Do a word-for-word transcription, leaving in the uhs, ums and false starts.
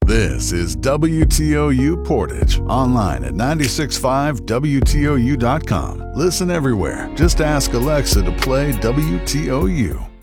This is W T O U Portage, online at nine six five W T O U dot com. Listen everywhere. Just ask Alexa to play W T O U.